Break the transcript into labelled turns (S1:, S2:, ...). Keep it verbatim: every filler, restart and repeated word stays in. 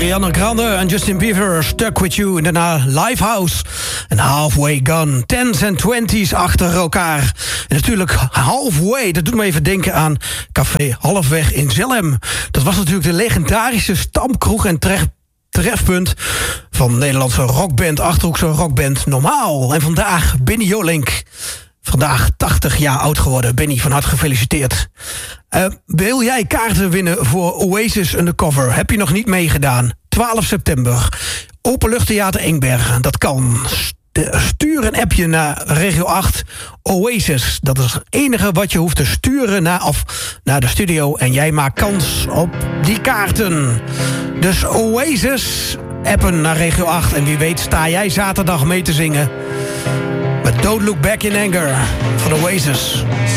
S1: Ariana Grande en Justin Bieber, Stuck With You. En daarna Lifehouse en Halfway Gone. Tens en twenties achter elkaar. En natuurlijk Halfway, dat doet me even denken aan Café Halfweg in Zelhem. Dat was natuurlijk de legendarische stamkroeg en tref, trefpunt van de Nederlandse rockband, Achterhoekse rockband Normaal. En vandaag Benny Jolink. Vandaag tachtig jaar oud geworden. Benny, van harte gefeliciteerd. Uh, wil jij kaarten winnen voor Oasis Undercover? Heb je nog niet meegedaan? twaalf september. Openluchttheater Engbergen. Dat kan. Stuur een appje naar regio acht Oasis. Dat is het enige wat je hoeft te sturen naar, of, naar de studio. En jij maakt kans op die kaarten. Dus Oasis, appen naar regio acht. En wie weet sta jij zaterdag mee te zingen. But Don't Look Back in Anger van Oasis.